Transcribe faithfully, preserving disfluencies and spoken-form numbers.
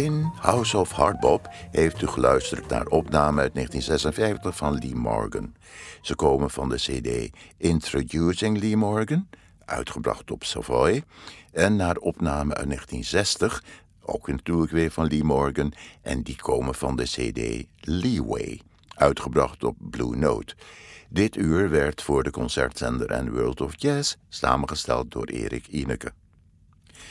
In House of Hardbop heeft u geluisterd naar opnamen uit negentien zesenvijftig van Lee Morgan. Ze komen van de cd Introducing Lee Morgan, uitgebracht op Savoy, en naar opnamen uit negentien zestig, ook natuurlijk weer van Lee Morgan, en die komen van de cd Leeway, uitgebracht op Blue Note. Dit uur werd voor de concertzender en World of Jazz samengesteld door Erik Ineke.